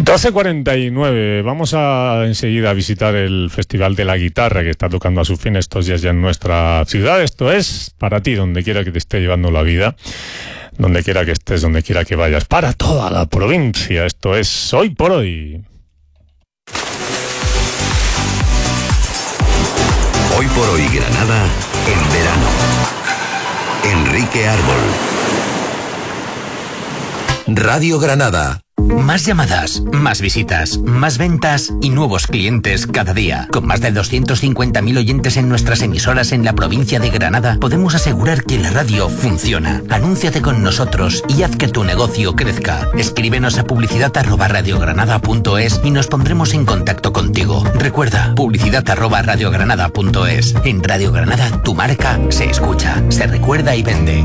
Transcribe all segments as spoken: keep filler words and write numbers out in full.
doce cuarenta y nueve. Vamos a enseguida a visitar el Festival de la Guitarra que está tocando a su fin estos días ya en nuestra ciudad. Esto es para ti, donde quiera que te esté llevando la vida, donde quiera que estés, donde quiera que vayas, para toda la provincia. Esto es Hoy por Hoy. Hoy por Hoy Granada, en verano. Enrique Árbol. Radio Granada. Más llamadas, más visitas, más ventas y nuevos clientes cada día. Con más de doscientos cincuenta mil oyentes en nuestras emisoras en la provincia de Granada, podemos asegurar que la radio funciona. Anúnciate con nosotros y haz que tu negocio crezca. Escríbenos a publicidad arroba radiogranada punto es y nos pondremos en contacto contigo. Recuerda, publicidad arroba radiogranada punto es. En Radio Granada, tu marca se escucha, se recuerda y vende.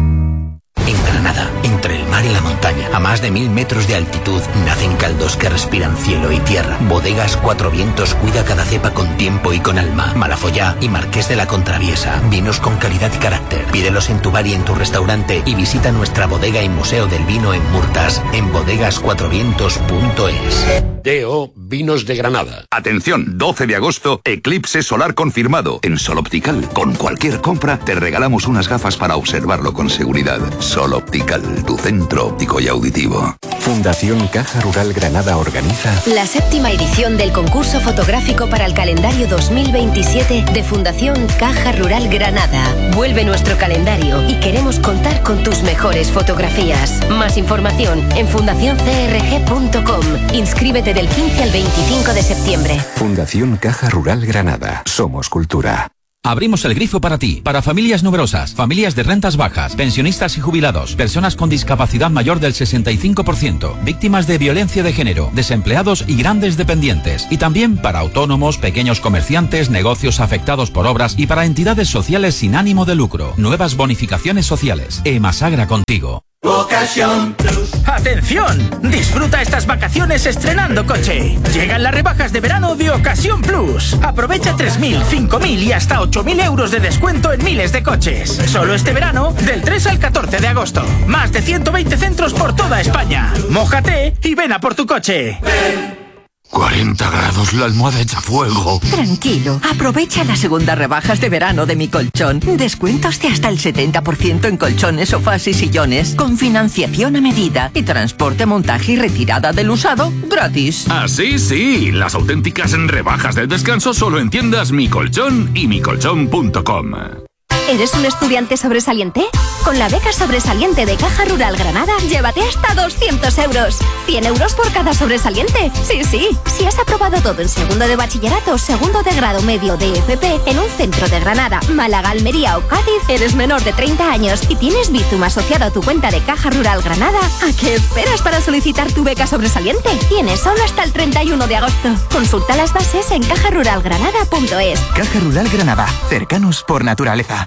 En Granada, entre el mar y la montaña, a más de mil metros de altitud, nacen caldos que respiran cielo y tierra. Bodegas Cuatro Vientos cuida cada cepa con tiempo y con alma. Malafollá y Marqués de la Contraviesa, vinos con calidad y carácter. Pídelos en tu bar y en tu restaurante y visita nuestra bodega y museo del vino en Murtas, en bodegas cuatro vientos punto es. D O Vinos de Granada. Atención, doce de agosto, eclipse solar confirmado. En Sol Optical, con cualquier compra, te regalamos unas gafas para observarlo con seguridad. Sol Optical, tu centro óptico y auditivo. Fundación Caja Rural Granada organiza la séptima edición del concurso fotográfico para el calendario dos mil veintisiete de Fundación Caja Rural Granada. Vuelve nuestro calendario y queremos contar con tus mejores fotografías. Más información en fundación c r g punto com. Inscríbete del quince al veinticinco de septiembre. Fundación Caja Rural Granada. Somos cultura. Abrimos el grifo para ti, para familias numerosas, familias de rentas bajas, pensionistas y jubilados, personas con discapacidad mayor del sesenta y cinco por ciento, víctimas de violencia de género, desempleados y grandes dependientes. Y también para autónomos, pequeños comerciantes, negocios afectados por obras y para entidades sociales sin ánimo de lucro. Nuevas bonificaciones sociales. Emasagra contigo. Ocasión Plus. ¡Atención! Disfruta estas vacaciones estrenando coche. Llegan las rebajas de verano de Ocasión Plus. Aprovecha tres mil, cinco mil y hasta ocho mil euros de descuento en miles de coches. Solo este verano, del tres al catorce de agosto. Más de ciento veinte centros por toda España. Mójate y ven a por tu coche. Ven. cuarenta grados, la almohada echa fuego. Tranquilo, aprovecha las segundas rebajas de verano de Mi Colchón. Descuentos de hasta el setenta por ciento en colchones, sofás y sillones, con financiación a medida y transporte, montaje y retirada del usado gratis. Ah, sí, sí, las auténticas rebajas del descanso solo en tiendas Mi Colchón y mi colchón punto com. ¿Eres un estudiante sobresaliente? Con la beca sobresaliente de Caja Rural Granada, llévate hasta doscientos euros. cien euros por cada sobresaliente. Sí, sí. Si has aprobado todo en segundo de bachillerato, segundo de grado medio de F P, en un centro de Granada, Málaga, Almería o Cádiz, eres menor de treinta años y tienes Bizum asociado a tu cuenta de Caja Rural Granada, ¿a qué esperas para solicitar tu beca sobresaliente? Tienes solo hasta el treinta y uno de agosto. Consulta las bases en caja rural granada punto es. Caja Rural Granada. Cercanos por naturaleza.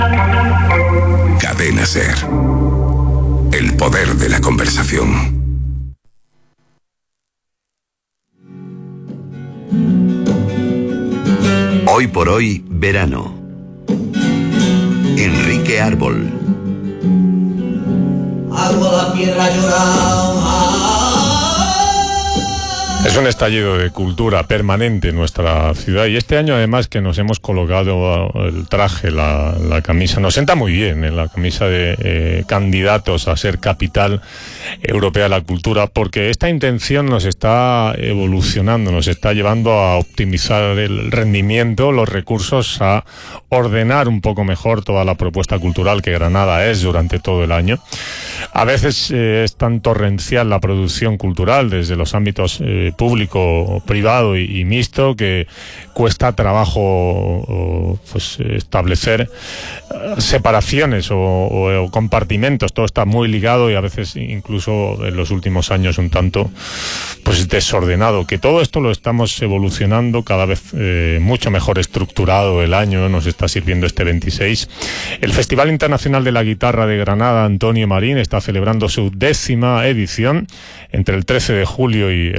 Cadena Ser. El poder de la conversación. Hoy por Hoy, verano. Enrique Árbol. Algo la piedra llorada. Es un estallido de cultura permanente en nuestra ciudad y este año además que nos hemos colocado el traje, la, la camisa, nos sienta muy bien en la camisa de eh, candidatos a ser capital europea de la cultura, porque esta intención nos está evolucionando, nos está llevando a optimizar el rendimiento, los recursos, a ordenar un poco mejor toda la propuesta cultural que Granada es durante todo el año. A veces eh, es tan torrencial la producción cultural desde los ámbitos eh, público, privado y, y mixto que cuesta trabajo o, pues, establecer uh, separaciones o, o, o compartimentos. Todo está muy ligado y a veces incluso en los últimos años un tanto pues desordenado. Que todo esto lo estamos evolucionando cada vez eh, mucho mejor estructurado. El año nos está sirviendo este veintiséis. El Festival Internacional de la Guitarra de Granada, Antonio Marín, está celebrando su décima edición entre el trece de julio y el ocho de agosto.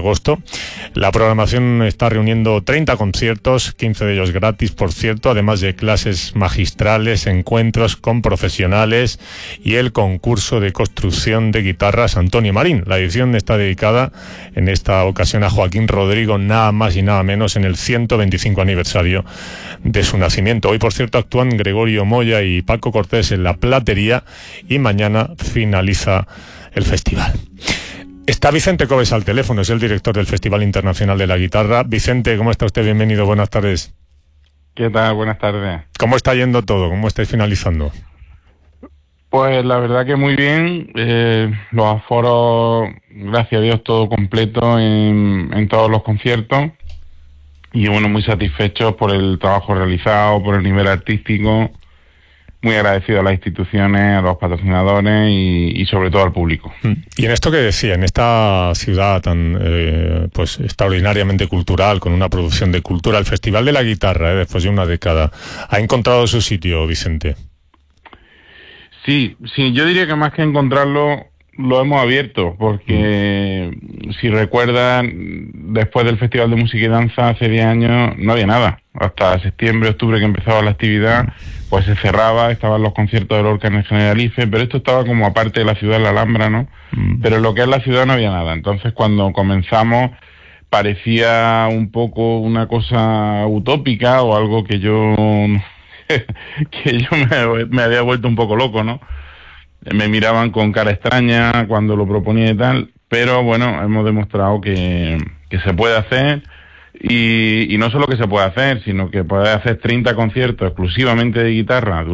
agosto. La programación está reuniendo treinta conciertos, quince de ellos gratis, por cierto, además de clases magistrales, encuentros con profesionales y el concurso de construcción de guitarras Antonio Marín. La edición está dedicada en esta ocasión a Joaquín Rodrigo, nada más y nada menos, en el ciento veinticinco aniversario de su nacimiento. Hoy, por cierto, actúan Gregorio Moya y Paco Cortés en la Platería y mañana finaliza el festival. Está Vicente Coves al teléfono, es el director del Festival Internacional de la Guitarra. Vicente, ¿cómo está usted? Bienvenido, buenas tardes. ¿Qué tal? Buenas tardes. ¿Cómo está yendo todo? ¿Cómo estáis finalizando? Pues la verdad que muy bien. Eh, los aforos, gracias a Dios, todo completo en, en todos los conciertos. Y bueno, muy satisfechos por el trabajo realizado, por el nivel artístico. Muy agradecido a las instituciones, a los patrocinadores y, y sobre todo al público. Y en esto que decía, en esta ciudad tan eh, pues extraordinariamente cultural, con una producción de cultura, el Festival de la Guitarra, eh, después de una década, ¿ha encontrado su sitio, Vicente? Sí, sí, yo diría que más que encontrarlo, lo hemos abierto, porque mm. si recuerdan, después del Festival de Música y Danza hace diez años no había nada. Hasta septiembre, octubre que empezaba la actividad, pues se cerraba, estaban los conciertos de Lorca en el Generalife, pero esto estaba como aparte de la ciudad, la Alhambra, ¿no? Mm. Pero en lo que es la ciudad no había nada. Entonces cuando comenzamos parecía un poco una cosa utópica o algo que yo... que yo me, me había vuelto un poco loco, ¿no? Me miraban con cara extraña cuando lo proponía y tal, pero bueno, hemos demostrado que, que se puede hacer y, y no solo que se puede hacer, sino que puede hacer treinta conciertos exclusivamente de guitarra